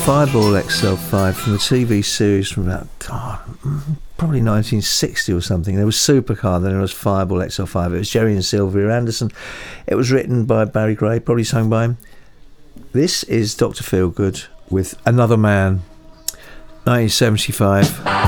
Fireball XL5 from the TV series from about, probably 1960 or something. There was Supercar, then there was Fireball XL5. It was Jerry and Sylvia Anderson. It was written by Barry Gray, probably sung by him. This is Dr. Feelgood with Another Man, 1975.